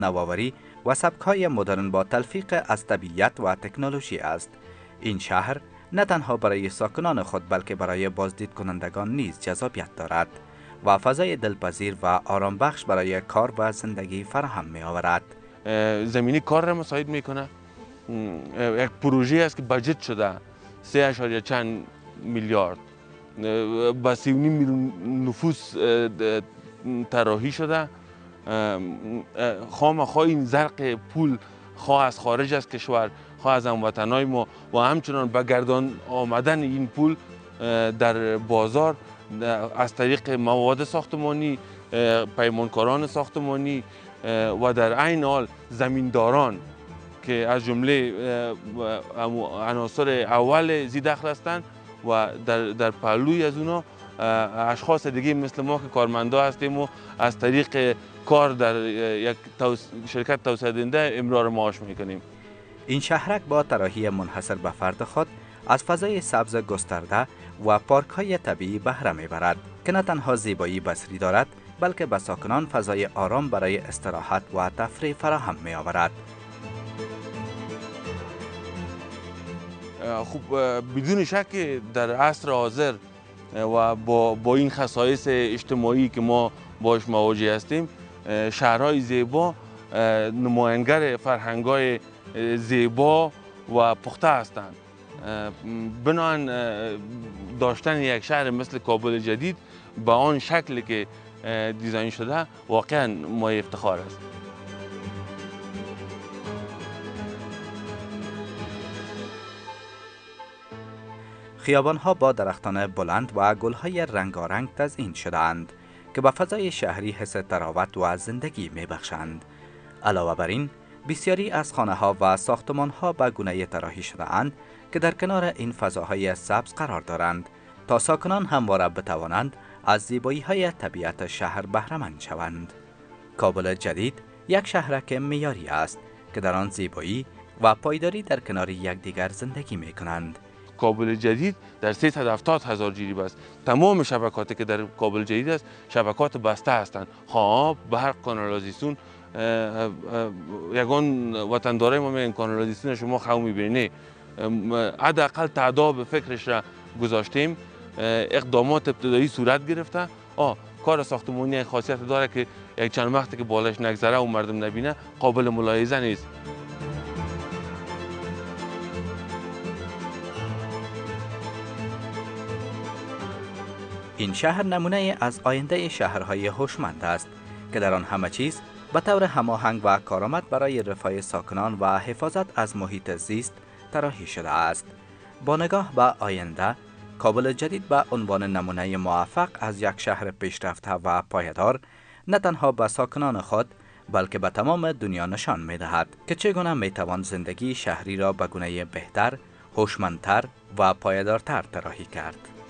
نوآوری و سبک‌های مدرن با تلفیق از طبیعت و تکنولوژی است. این شهر نه تنها برای ساکنان خود بلکه برای بازدید کنندگان نیز جذابیت دارد و فضای دلپذیر و آرام بخش برای کار و زندگی فراهم می آورد. زمینی کار را مساعد میکنه. یک پروژه است که بجت شده 3 چند میلیارد با 3.5 میلیون نفوس طراحی شده. خامخا این زرق پول خواه از خارج از کشور خواه از هموطنای ما و همچنان به گردان آمدن این پول در بازار از طریق مواد ساختمانی، پیمانکاران ساختمانی و در عین حال زمینداران که از جمله عناصر اول زی دخل هستند و در پهلوی از اونا اشخاص دیگه مثل ما که کارمندا هستیم و از طریق کار در یک شرکت توسعه دهنده امرار معاش میکنیم. این شهرک با طراحی منحصر به فرد خود از فضای سبز گسترده و پارک‌های طبیعی بهره میبرد که نه تنها زیبایی بصری دارد بلکه به ساکنان فضای آرام برای استراحت و تفریح فراهم می‌آورد. خب بدون شک در عصر حاضر و با این خصایص اجتماعی که ما باش مواجه هستیم، شهرهای زیبا نماینگر فرهنگ‌های زیبا و پخته هستند. بنابراین داشتن یک شهر مثل کابل جدید با آن شکلی که دیزاین شده واقعا مایه افتخار است. خیابان‌ها با درختان بلند و گل‌های رنگارنگ تزیین شده‌اند که به فضای شهری حس تراوت و زندگی می‌بخشند. علاوه بر این، بسیاری از خانه‌ها و ساختمان‌ها به گونه‌ای طراحی شده‌اند که در کنار این فضاهای سبز قرار دارند تا ساکنان همواره بتوانند از زیبایی‌های طبیعت شهر بهره‌مند شوند. کابل جدید یک شهرک معیاری است که در آن زیبایی و پایداری در کنار یکدیگر زندگی می‌کنند. کابل جدید در 370,000 جریب است. تمام شبکاتی که در کابل جدید است شبکات بسته هستند. خواب، برق، کانالیزاسیون. یگان وطندارای ما میگن کانالیزاسیون شما خواه میبینی. حداقل تعداد به فکرش را گذاشتیم. اقدامات ابتدایی صورت گرفته. کار ساختمانی خاصیت داره که یک چند وقتی که بالش نگذره و مردم نبینه قابل ملاحظه نیست. این شهر نمونه از آینده شهرهای هوشمند است که در آن همه چیز به طور هماهنگ و کارآمد برای رفاه ساکنان و حفاظت از محیط زیست طراحی شده است. با نگاه به آینده، کابل جدید به عنوان نمونه موفق از یک شهر پیشرفته و پایدار نه تنها به ساکنان خود بلکه به تمام دنیا نشان می‌دهد که چگونه می‌توان زندگی شهری را به گونه بهتر، هوشمندتر و پایدارتر طراحی کرد.